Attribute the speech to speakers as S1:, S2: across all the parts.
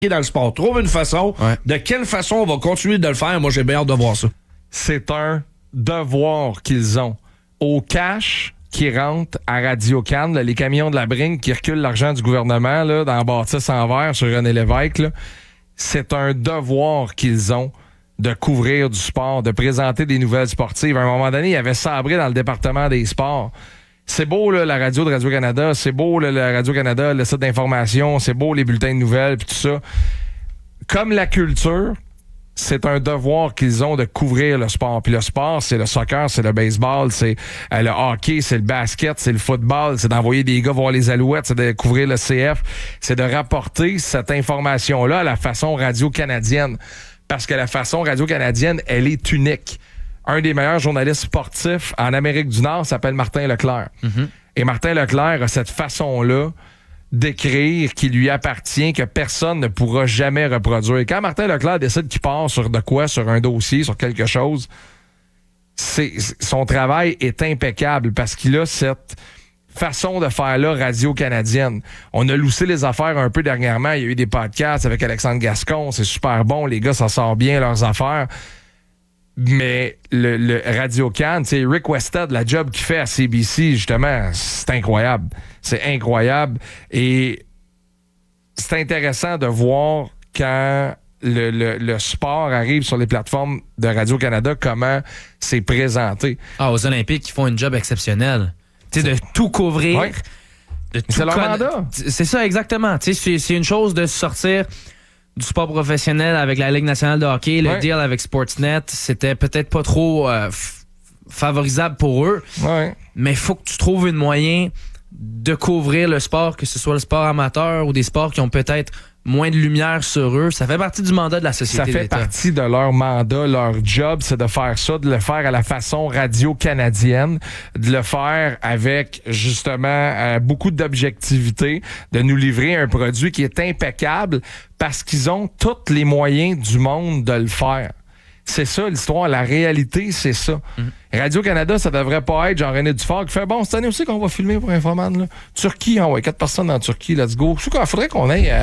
S1: dans le sport. Trouve une façon.
S2: Ouais.
S1: De quelle façon on va continuer de le faire? Moi, j'ai bien hâte de voir ça.
S2: C'est un devoir qu'ils ont. Au cash qui rentre à Radio-Can, là, les camions de la Bringue qui reculent l'argent du gouvernement là, dans la bâtisse en verre sur René Lévesque, là, c'est un devoir qu'ils ont de couvrir du sport, de présenter des nouvelles sportives. À un moment donné, il y avait sabré dans le département des sports. C'est beau, là, la radio de Radio-Canada. C'est beau, là, la Radio-Canada, le site d'information. C'est beau, les bulletins de nouvelles, puis tout ça. Comme la culture, c'est un devoir qu'ils ont de couvrir le sport. Puis le sport, c'est le soccer, c'est le baseball, c'est le hockey, c'est le basket, c'est le football, c'est d'envoyer des gars voir les Alouettes, c'est de couvrir le CF. C'est de rapporter cette information-là à la façon radio-canadienne. Parce que la façon radio-canadienne, elle est unique. Un des meilleurs journalistes sportifs en Amérique du Nord s'appelle Martin Leclerc. Mm-hmm. Et Martin Leclerc a cette façon-là d'écrire qui lui appartient, que personne ne pourra jamais reproduire. Et quand Martin Leclerc décide qu'il part sur de quoi, sur un dossier, sur quelque chose, son travail est impeccable parce qu'il a cette façon de faire là radio-canadienne. On a loussé les affaires un peu dernièrement. Il y a eu des podcasts avec Alexandre Gascon. C'est super bon. Les gars, ça sort bien leurs affaires. Mais le Radio-Can, tu sais, Rick Westhead, la job qu'il fait à CBC, justement, c'est incroyable. C'est incroyable. Et c'est intéressant de voir quand le sport arrive sur les plateformes de Radio-Canada, comment c'est présenté.
S3: Aux Olympiques, ils font une job exceptionnelle. Tu sais, de tout couvrir.
S2: Ouais.
S3: C'est leur mandat. C'est ça, exactement. Tu sais, c'est une chose de sortir du sport professionnel avec la Ligue nationale de hockey. Le deal avec Sportsnet, c'était peut-être pas trop favorisable pour eux.
S2: Ouais.
S3: Mais il faut que tu trouves un moyen de couvrir le sport, que ce soit le sport amateur ou des sports qui ont peut-être moins de lumière sur eux. Ça fait partie du mandat de la société.
S2: Ça fait partie de leur mandat, leur job, c'est de faire ça, de le faire à la façon radio-canadienne, de le faire avec justement beaucoup d'objectivité, de nous livrer un produit qui est impeccable parce qu'ils ont tous les moyens du monde de le faire. C'est ça l'histoire, la réalité, c'est ça. Radio-Canada, ça devrait pas être Jean-René Dufort qui fait bon, cette année aussi qu'on va filmer pour Infoman. Là. Turquie, 4 personnes en Turquie, let's go. Il faudrait qu'on aille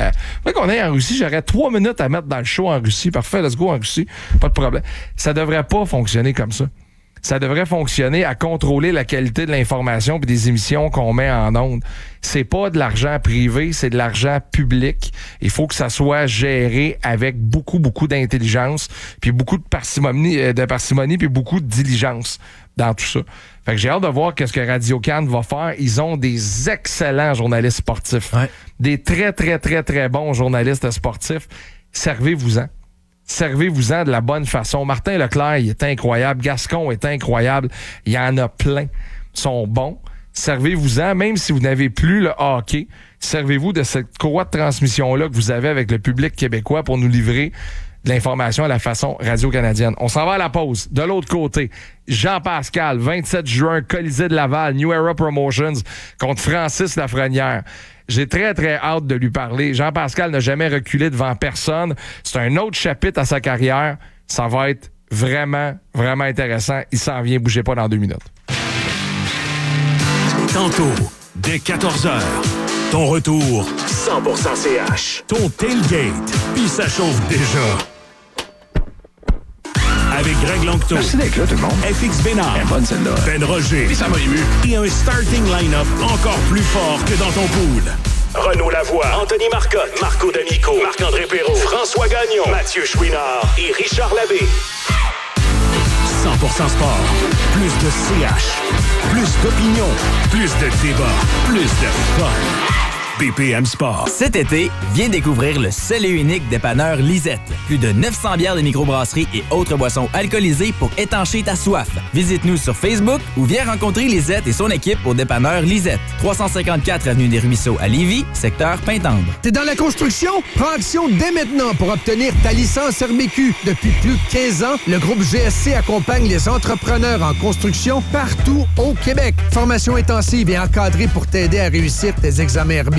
S2: en Russie. J'aurais 3 minutes à mettre dans le show en Russie. Parfait, let's go en Russie. Pas de problème. Ça devrait pas fonctionner comme ça. Ça devrait fonctionner à contrôler la qualité de l'information et des émissions qu'on met en ondes. C'est pas de l'argent privé, c'est de l'argent public. Il faut que ça soit géré avec beaucoup, beaucoup d'intelligence, puis beaucoup de parcimonie, puis beaucoup de diligence dans tout ça. Fait que j'ai hâte de voir qu'est-ce que Radio-Can va faire. Ils ont des excellents journalistes sportifs. Ouais. Des très, très, très, très bons journalistes sportifs. Servez-vous-en. Servez-vous-en de la bonne façon. Martin Leclerc, il est incroyable. Gascon est incroyable. Il y en a plein. Ils sont bons. Servez-vous-en, même si vous n'avez plus le hockey. Servez-vous de cette courroie de transmission-là que vous avez avec le public québécois pour nous livrer de l'information à la façon radio-canadienne. On s'en va à la pause. De l'autre côté, Jean-Pascal, 27 juin, Colisée de Laval, New Era Promotions contre Francis Lafrenière. J'ai très, très hâte de lui parler. Jean-Pascal n'a jamais reculé devant personne. C'est un autre chapitre à sa carrière. Ça va être vraiment, vraiment intéressant. Il s'en vient. Bougez pas dans 2 minutes.
S4: Tantôt, dès 14h, ton retour 100% CH. Ton tailgate, puis ça chauffe déjà. Avec Greg Langto.
S5: Merci d'être là, tout le monde.
S4: FX Bénard.
S5: Bonne celle-là.
S4: Ben Roger.
S5: Puis ça m'a ému.
S4: Et un starting line-up encore plus fort que dans ton pool. Renaud Lavoie, Anthony Marcotte, Marco D'Amico, Marc-André Perrault, François Gagnon, Mathieu Chouinard et Richard Labbé. 100% sport. Plus de CH. Plus d'opinion. Plus de débat. Plus de fun. BPM Sport.
S6: Cet été, viens découvrir le seul et unique dépanneur Lisette. Plus de 900 bières de microbrasserie et autres boissons alcoolisées pour étancher ta soif. Visite-nous sur Facebook ou viens rencontrer Lisette et son équipe au dépanneur Lisette. 354 avenue des Ruisseaux à Lévis, secteur Pintendre.
S7: T'es dans la construction? Prends action dès maintenant pour obtenir ta licence RBQ. Depuis plus de 15 ans, le groupe GSC accompagne les entrepreneurs en construction partout au Québec. Formation intensive et encadrée pour t'aider à réussir tes examens RBQ.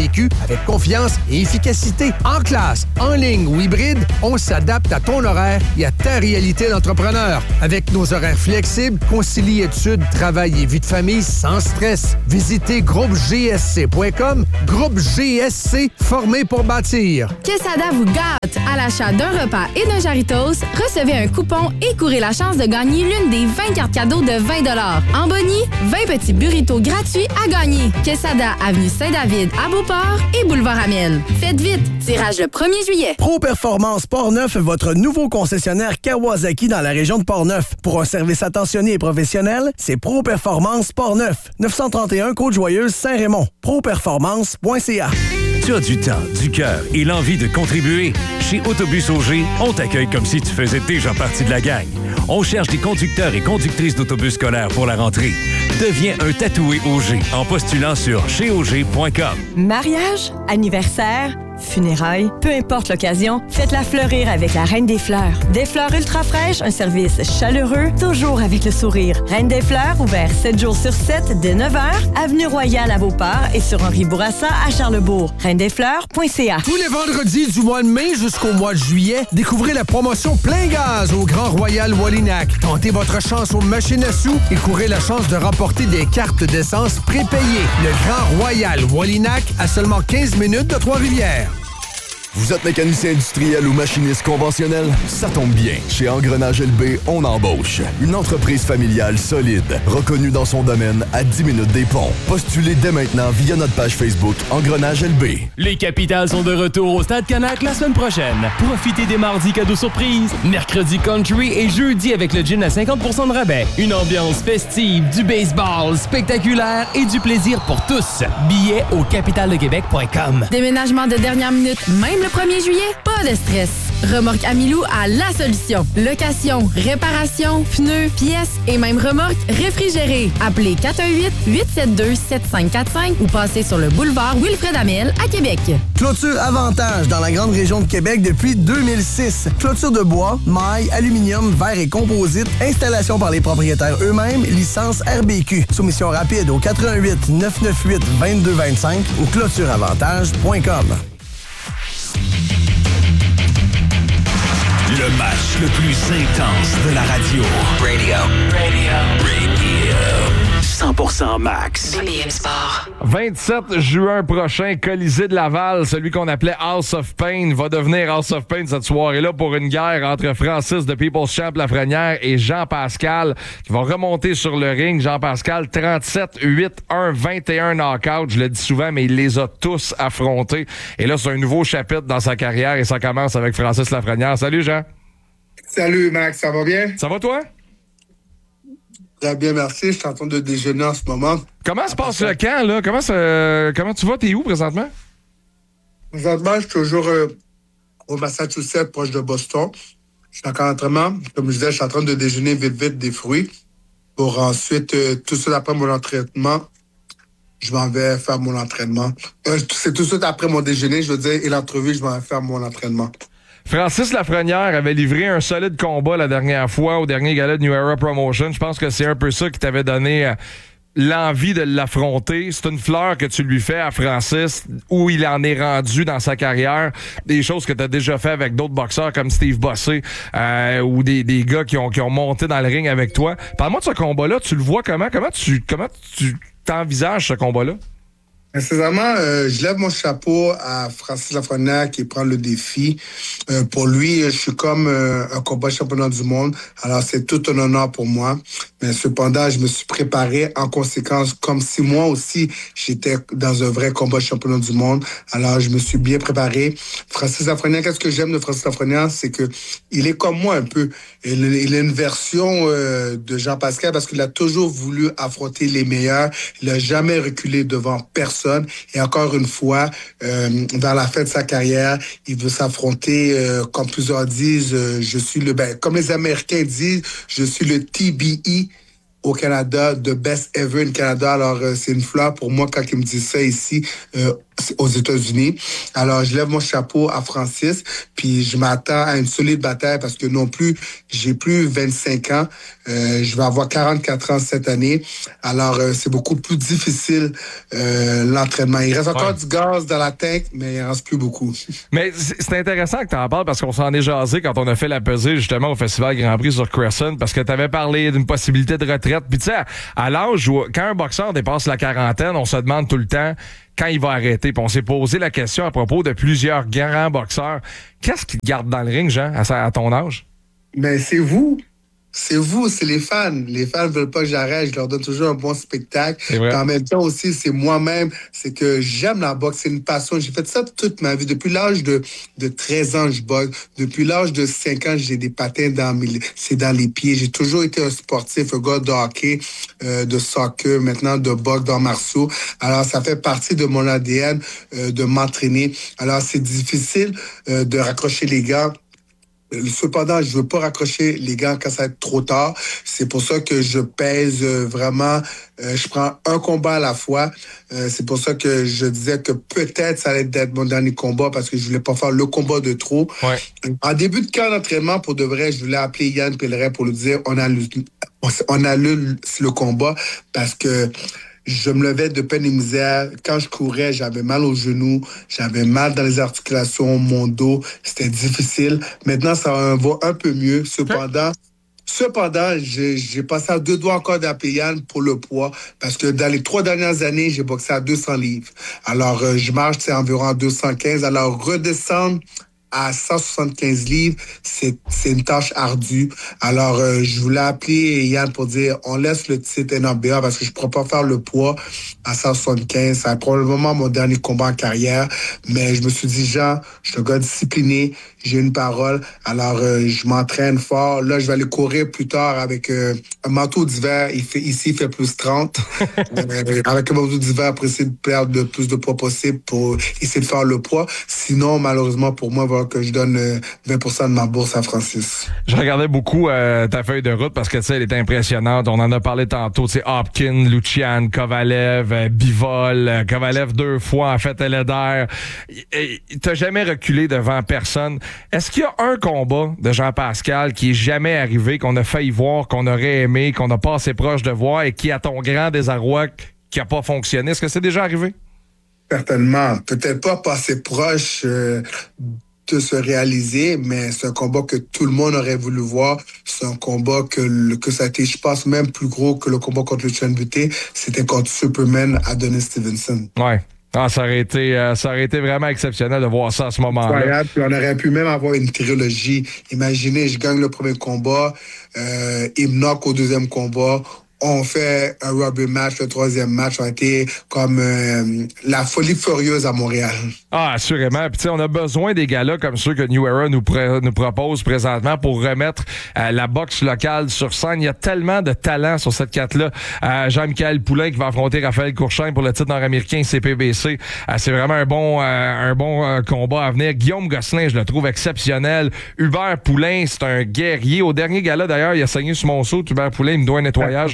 S7: SRBQ avec confiance et efficacité. En classe, en ligne ou hybride, on s'adapte à ton horaire et à ta réalité d'entrepreneur. Avec nos horaires flexibles, concilie études, travail et vie de famille sans stress. Visitez groupegsc.com. Groupe GSC, formé pour bâtir.
S5: Quesada vous gâte. À l'achat d'un repas et d'un Jarritos, recevez un coupon et courez la chance de gagner l'une des 20 cartes cadeaux de 20 $. En boni, 20 petits burritos gratuits à gagner. Quesada, avenue Saint-David à Beauport et boulevard Amiel. Faites vite, tirage le 1er juillet.
S8: Pro Performance Portneuf, votre nouveau concessionnaire Kawasaki dans la région de Portneuf. Pour un service attentionné et professionnel, c'est Pro Performance Portneuf. 931 Côte-Joyeuse, Saint-Raymond. Properformance.ca.
S9: Tu as du temps, du cœur et l'envie de contribuer? Chez Autobus Auger, on t'accueille comme si tu faisais déjà partie de la gang. On cherche des conducteurs et conductrices d'autobus scolaires pour la rentrée. Deviens un tatoué Auger en postulant sur cheauger.com.
S10: Mariage, anniversaire, funérailles, peu importe l'occasion, faites-la fleurir avec la Reine des Fleurs. Des fleurs ultra fraîches, un service chaleureux, toujours avec le sourire. Reine des Fleurs, ouvert 7 jours sur 7 dès 9h, avenue Royale à Beauport et sur Henri Bourassa à Charlesbourg. reindesfleurs.ca.
S7: Tous les vendredis du mois de mai jusqu'au mois de juillet, découvrez la promotion Plein Gaz au Grand Royal Wallinac. Tentez votre chance aux machines à sous et courez la chance de remporter des cartes d'essence prépayées. Le Grand Royal Wallinac à seulement 15 minutes de Trois-Rivières.
S11: Vous êtes mécanicien industriel ou machiniste conventionnel? Ça tombe bien. Chez Engrenage LB, on embauche. Une entreprise familiale solide, reconnue dans son domaine à 10 minutes des ponts. Postulez dès maintenant via notre page Facebook Engrenage LB.
S12: Les Capitals sont de retour au Stade Canac la semaine prochaine. Profitez des mardis cadeaux surprises, mercredi country et jeudi avec le gin à 50% de rabais. Une ambiance festive, du baseball spectaculaire et du plaisir pour tous. Billets au capitaldequebec.com.
S5: Déménagement de dernière minute, même le 1er juillet, pas de stress. Remorque Amilou a la solution. Location, réparation, pneus, pièces et même remorque réfrigérée. Appelez 418-872-7545 ou passez sur le boulevard Wilfred Amiel à Québec.
S8: Clôture Avantage dans la grande région de Québec depuis 2006. Clôture de bois, maille, aluminium, verre et composite. Installation par les propriétaires eux-mêmes. Licence RBQ. Soumission rapide au 88 998 2225 ou clôtureavantage.com.
S4: Le match le plus intense de la radio. Radio. 100% max.
S13: BPM Sport.
S2: 27 juin prochain, Colisée de Laval, celui qu'on appelait House of Pain, va devenir House of Pain cette soirée-là pour une guerre entre Francis de People's Champ Lafrenière et Jean-Pascal qui va remonter sur le ring. Jean-Pascal, 37-8-1, 21 knockouts. Je le dis souvent, mais il les a tous affrontés. Et là, c'est un nouveau chapitre dans sa carrière et ça commence avec Francis Lafrenière. Salut, Jean.
S14: Salut, Max. Ça va bien?
S2: Ça va, toi?
S14: Très bien, merci. Je suis en train de déjeuner en ce moment.
S2: Comment se passe le camp, là? Comment tu vas? T'es où, présentement?
S14: Présentement, je suis toujours au Massachusetts, proche de Boston. Je suis en entraînement. Comme je disais, je suis en train de déjeuner vite des fruits pour ensuite, tout de suite après mon entraînement, je m'en vais faire mon entraînement. C'est tout de suite après mon déjeuner, je veux dire, et l'entrevue, je m'en vais faire mon entraînement.
S2: Francis Lafrenière avait livré un solide combat la dernière fois au dernier gala de New Era Promotion. Je pense que c'est un peu ça qui t'avait donné l'envie de l'affronter. C'est une fleur que tu lui fais à Francis, où il en est rendu dans sa carrière. Des choses que tu as déjà fait avec d'autres boxeurs comme Steve Bossé ou des gars qui ont monté dans le ring avec toi. Parle-moi de ce combat-là. Tu le vois comment? Comment tu t'envisages ce combat-là?
S14: Sincèrement, je lève mon chapeau à Francis Lafrenière qui prend le défi. Pour lui, je suis comme un combat championnat du monde. Alors, c'est tout un honneur pour moi. Mais cependant, je me suis préparé en conséquence, comme si moi aussi, j'étais dans un vrai combat championnat du monde. Alors, je me suis bien préparé. Francis Lafrenière, qu'est-ce que j'aime de Francis Lafrenière? C'est que il est comme moi un peu. Il a une version de Jean-Pascal parce qu'il a toujours voulu affronter les meilleurs. Il n'a jamais reculé devant personne. Et encore une fois, vers la fin de sa carrière, il veut s'affronter, comme plusieurs disent, je suis comme les Américains disent, je suis le TBE au Canada, the best ever in Canada. Alors, c'est une fleur pour moi quand ils me disent ça ici aux États-Unis. Alors, je lève mon chapeau à Francis, puis je m'attends à une solide bataille parce que non plus, j'ai plus 25 ans. Je vais avoir 44 ans cette année. Alors, c'est beaucoup plus difficile l'entraînement. Il reste encore du gaz dans la tank, mais il en reste plus beaucoup.
S2: Mais c'est intéressant que tu en parles parce qu'on s'en est jasé quand on a fait la pesée justement au Festival Grand Prix sur Crescent parce que tu avais parlé d'une possibilité de retraite. Puis tu sais, à l'âge où quand un boxeur dépasse la quarantaine, on se demande tout le temps quand il va arrêter. Puis on s'est posé la question à propos de plusieurs grands boxeurs. Qu'est-ce qui te garde dans le ring, Jean, à ton âge?
S14: Mais c'est vous. C'est vous, c'est les fans. Les fans ne veulent pas que j'arrête. Je leur donne toujours un bon spectacle. En même temps aussi, c'est moi-même. C'est que j'aime la boxe. C'est une passion. J'ai fait ça toute ma vie. Depuis l'âge de 13 ans, je boxe. Depuis l'âge de 5 ans, j'ai des patins dans les pieds. J'ai toujours été un sportif, un gars de hockey, de soccer, maintenant de boxe, d'arts martiaux. Alors, ça fait partie de mon ADN de m'entraîner. Alors, c'est difficile de raccrocher les gants. Cependant, je veux pas raccrocher les gants quand ça va être trop tard. C'est pour ça que je pèse vraiment. Je prends un combat à la fois. C'est pour ça que je disais que peut-être ça allait être mon dernier combat parce que je voulais pas faire le combat de trop. Ouais. En début de camp d'entraînement, pour de vrai, je voulais appeler Yann Pellerin pour lui dire on annule le combat parce que je me levais de peine et misère. Quand je courais, j'avais mal aux genoux, j'avais mal dans les articulations, mon dos. C'était difficile. Maintenant, ça va un peu mieux. Cependant, j'ai passé à 2 doigts encore d'appeler Yann pour le poids parce que dans les 3 dernières années, j'ai boxé à 200 livres. Alors, je marche, c'est environ à 215. Alors, redescendre à 175 livres, c'est une tâche ardue. Alors, je voulais appeler Yann pour dire, on laisse le titre NABA parce que je ne pourrais pas faire le poids à 175. Ça va probablement mon dernier combat en carrière. Mais je me suis dit, Jean, je suis un gars discipliné, j'ai une parole. Alors, je m'entraîne fort. Là, je vais aller courir plus tard avec un manteau d'hiver. Ici, il fait plus 30. Avec un manteau d'hiver, pour essayer de perdre le plus de poids possible pour essayer de faire le poids. Sinon, malheureusement, pour moi, il va que je donne 20% de ma bourse à Francis.
S2: Je regardais beaucoup ta feuille de route parce que, tu sais, elle est impressionnante. On en a parlé tantôt, tu sais, Hopkins, Lucian, Kovalev, Bivol, Kovalev 2 fois, en fait, Leder. T'as jamais reculé devant personne. Est-ce qu'il y a un combat de Jean-Pascal qui est jamais arrivé, qu'on a failli voir, qu'on aurait aimé, qu'on n'a pas assez proche de voir et qui, à ton grand désarroi, qui n'a pas fonctionné? Est-ce que c'est déjà arrivé?
S14: Certainement. Peut-être pas assez proche de se réaliser, mais c'est un combat que tout le monde aurait voulu voir. C'est un combat que ça a été, je pense, même plus gros que le combat contre Lucien Buté. C'était contre Superman Adonis Stevenson.
S2: Ouais. Ah, ça aurait été vraiment exceptionnel de voir ça à ce moment-là.
S14: Incroyable. Puis on aurait pu même avoir une trilogie. Imaginez, je gagne le premier combat, il me knock au deuxième combat. On fait un rubber match, le troisième match a été comme la folie furieuse à Montréal.
S2: Ah, assurément. Puis tu sais, on a besoin des gars-là comme ceux que New Era nous propose présentement pour remettre la boxe locale sur scène. Il y a tellement de talent sur cette carte-là. Jean-Michel Poulain qui va affronter Raphaël Courchain pour le titre nord-américain CPBC. C'est vraiment un bon combat à venir. Guillaume Gosselin, je le trouve exceptionnel. Hubert Poulain, c'est un guerrier. Au dernier gala, d'ailleurs, il a saigné sur mon saut. Hubert Poulain, il me doit un nettoyage.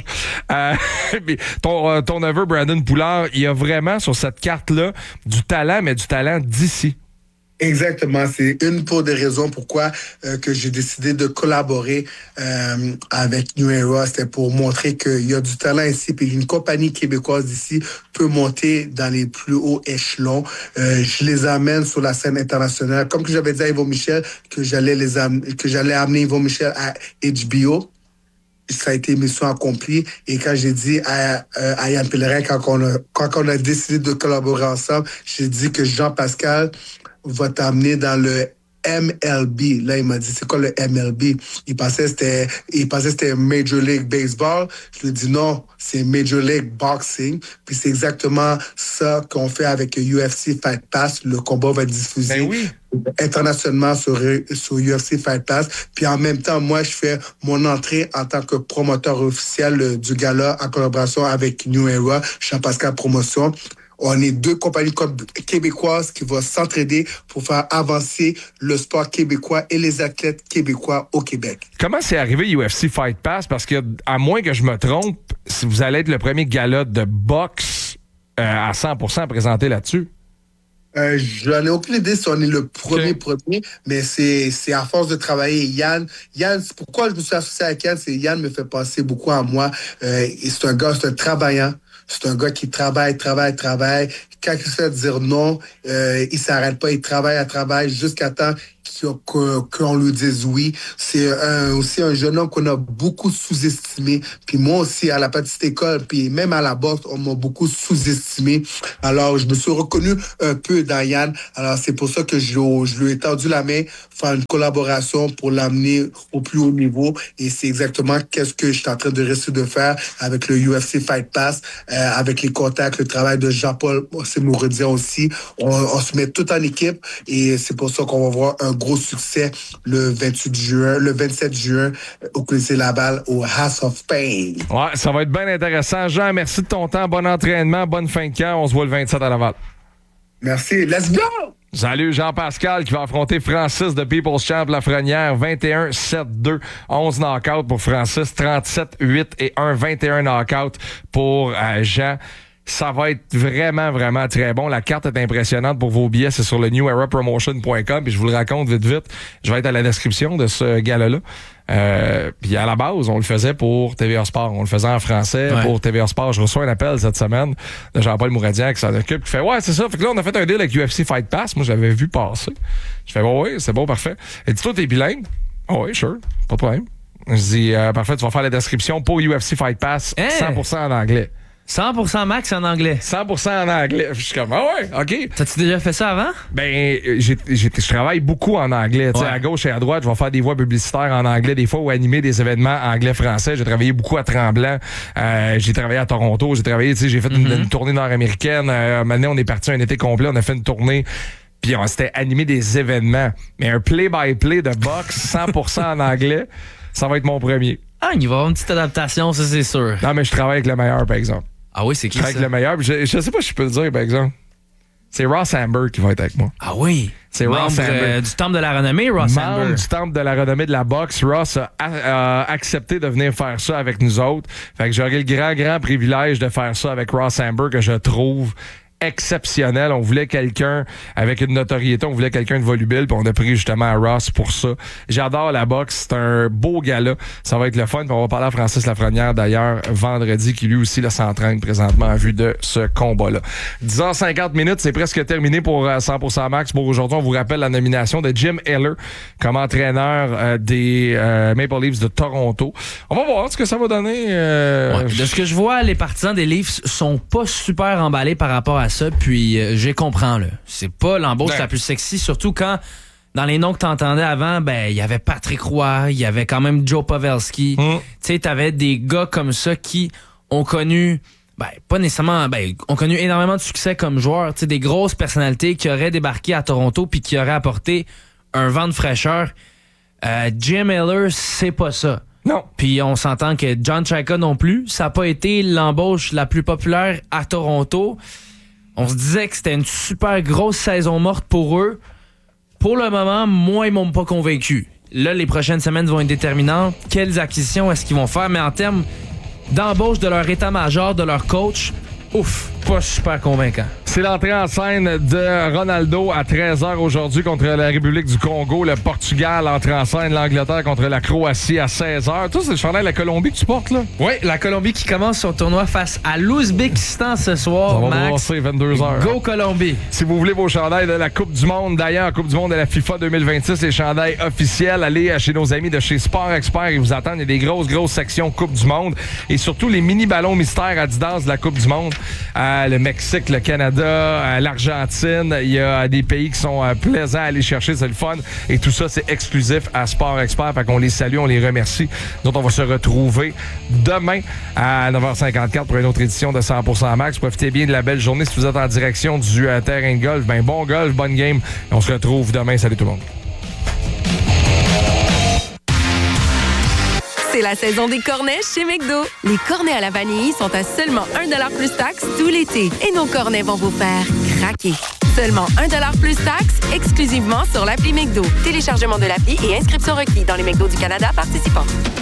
S2: Ton neveu Brandon Poulard, il y a vraiment sur cette carte-là du talent, mais du talent d'ici.
S14: Exactement. C'est une pour des raisons pourquoi que j'ai décidé de collaborer avec New Era. C'était pour montrer qu'il y a du talent ici, puis une compagnie québécoise d'ici peut monter dans les plus hauts échelons. Je les amène sur la scène internationale. Comme que j'avais dit à Yvon Michel que j'allais amener Yvon Michel à HBO. Ça a été mission accomplie. Et quand j'ai dit à Yann Pellerin, quand on a décidé de collaborer ensemble, j'ai dit que Jean-Pascal va t'amener dans le MLB. Là, il m'a dit, c'est quoi le MLB? Il pensait que c'était Major League Baseball. Je lui ai dit non, c'est Major League Boxing. Puis c'est exactement ça qu'on fait avec UFC Fight Pass. Le combat va être diffusé internationalement sur UFC Fight Pass. Puis en même temps, moi, je fais mon entrée en tant que promoteur officiel du gala en collaboration avec New Era, Jean-Pascal Promotion. On est 2 compagnies québécoises qui vont s'entraider pour faire avancer le sport québécois et les athlètes québécois au Québec.
S2: Comment c'est arrivé UFC Fight Pass? Parce que, à moins que je me trompe, vous allez être le premier gala de boxe à 100% présenté là-dessus.
S14: J'en ai aucune idée si on est le premier, mais c'est à force de travailler. Yann, pourquoi je me suis associé avec Yann, c'est Yann me fait penser beaucoup à moi. C'est un travaillant. C'est un gars qui travaille. Quand il se fait dire non, il s'arrête pas, il travaille jusqu'à temps qu'on lui dise oui. C'est aussi un jeune homme qu'on a beaucoup sous-estimé. Puis moi aussi, à la petite école, puis même à la boxe, on m'a beaucoup sous-estimé. Alors, je me suis reconnu un peu dans Yann. Alors, c'est pour ça que je lui ai tendu la main, faire une collaboration pour l'amener au plus haut niveau. Et c'est exactement qu'est-ce que je suis en train de réussir de faire avec le UFC Fight Pass, avec les contacts, le travail de Jean-Paul Mouridien aussi. On se met tout en équipe et c'est pour ça qu'on va voir un gros succès le 27 juin au Colisée Laval au House of Pain.
S2: Ouais, ça va être bien intéressant. Jean, merci de ton temps. Bon entraînement, bonne fin de camp. On se voit le 27 à Laval.
S14: Merci. Let's go!
S2: Salut, Jean-Pascal qui va affronter Francis de People's Champ Lafrenière. 21-7-2, 11 knockouts pour Francis, 37-8 et 21 knockouts pour Jean. Ça va être vraiment, vraiment très bon. La carte est impressionnante pour vos billets. C'est sur le newerapromotion.com. Puis je vous le raconte vite. Je vais être à la description de ce gala-là. Puis à la base, on le faisait pour TVA Sport. On le faisait en français pour TVA Sport. Je reçois un appel cette semaine de Jean-Paul Mouradian qui s'en occupe. Qui fait ouais, c'est ça. Fait que là, on a fait un deal avec UFC Fight Pass. Moi, j'avais vu passer. Je fais ouais, c'est bon, parfait. Et dis-toi, t'es bilingue? Oh, oui, sure. Pas de problème. Je dis parfait, tu vas faire la description pour UFC Fight Pass 100% en anglais.
S3: 100% max en anglais.
S2: 100% en anglais. Je suis comme, ah ouais, OK.
S3: T'as-tu déjà fait ça avant?
S2: Ben, je travaille beaucoup en anglais. Tu sais, à gauche et à droite, je vais faire des voix publicitaires en anglais des fois ou animer des événements anglais-français. J'ai travaillé beaucoup à Tremblant. J'ai travaillé à Toronto. J'ai fait une tournée nord-américaine. Maintenant, on est parti un été complet. On a fait une tournée. Puis on s'était animé des événements. Mais un play-by-play de boxe 100% en anglais, ça va être mon premier.
S3: Ah, il va y avoir une petite adaptation, ça, c'est sûr.
S2: Non, mais je travaille avec le meilleur, par exemple.
S3: Ah oui, c'est qui ça?
S2: Avec le meilleur. Je sais pas si je peux le dire, par exemple. C'est Ross Amber qui va être avec moi.
S3: Ah oui?
S2: C'est Ross Amber.
S3: Du Temple de la Renommée, Ross Amber.
S2: Membre du Temple de la Renommée de la boxe. Ross a accepté de venir faire ça avec nous autres. Fait que j'aurai le grand privilège de faire ça avec Ross Amber que je trouve exceptionnel. On voulait quelqu'un avec une notoriété, on voulait quelqu'un de volubile, puis on a pris justement Ross pour ça. J'adore la boxe, c'est un beau gala. Ça va être le fun, puis on va parler à Francis Lafrenière d'ailleurs vendredi, qui lui aussi là, s'entraîne présentement en vue de ce combat-là. 10h50, c'est presque terminé pour 100% Max. Pour aujourd'hui, on vous rappelle la nomination de Jim Heller comme entraîneur des Maple Leafs de Toronto. On va voir ce que ça va donner.
S3: De ce que je vois, les partisans des Leafs sont pas super emballés par rapport à ça, puis j'ai comprends là. C'est pas l'embauche la plus sexy, surtout quand dans les noms que t'entendais avant, ben il y avait Patrick Roy, il y avait quand même Joe Pavelski. Tu sais, t'avais des gars comme ça qui ont connu pas nécessairement, ont connu énormément de succès comme joueurs, tu sais, des grosses personnalités qui auraient débarqué à Toronto puis qui auraient apporté un vent de fraîcheur. Jim Heller, c'est pas ça.
S2: Non.
S3: Puis on s'entend que John Chayka non plus, ça a pas été l'embauche la plus populaire à Toronto. On se disait que c'était une super grosse saison morte pour eux. Pour le moment, moi, ils m'ont pas convaincu. Là, les prochaines semaines vont être déterminantes. Quelles acquisitions est-ce qu'ils vont faire? Mais en termes d'embauche de leur état-major, de leur coach, pas super convaincant.
S2: C'est l'entrée en scène de Ronaldo à 13h aujourd'hui contre la République du Congo. Le Portugal entre en scène, l'Angleterre contre la Croatie à 16h. Toi, c'est le chandail de la Colombie que tu portes, là?
S3: Oui, la Colombie qui commence son tournoi face à l'Ouzbékistan ce soir,
S2: on va
S3: Max.
S2: brasser 22h.
S3: Go Colombie!
S2: Si vous voulez vos chandails de la Coupe du Monde, d'ailleurs, Coupe du Monde de la FIFA 2026, les chandails officiels, allez chez nos amis de chez Sport Expert. Ils vous attendent. Il y a des grosses sections Coupe du Monde. Et surtout, les mini-ballons mystères Adidas de la Coupe du Monde. Le Mexique, le Canada, l'Argentine. Il y a des pays qui sont plaisants à aller chercher. C'est le fun. Et tout ça, c'est exclusif à Sport Expert. Fait qu'on les salue, on les remercie. Nous autres, on va se retrouver demain à 9h54 pour une autre édition de 100% Max. Profitez bien de la belle journée. Si vous êtes en direction du terrain de golf, bon golf, bonne game. On se retrouve demain. Salut tout le monde.
S13: C'est la saison des cornets chez McDo. Les cornets à la vanille sont à seulement 1$ plus taxes tout l'été. Et nos cornets vont vous faire craquer. Seulement 1$ plus taxes, exclusivement sur l'appli McDo. Téléchargement de l'appli et inscription requis dans les McDo du Canada participants.